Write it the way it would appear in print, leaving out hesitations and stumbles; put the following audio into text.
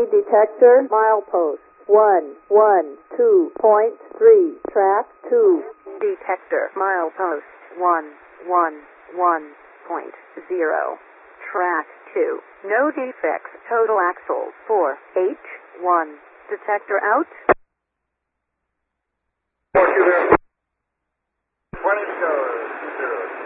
detector, milepost 112.3, track 2. Detector, milepost 111.0, track 2. No defects, total axle 4H1. Detector out. 42 there.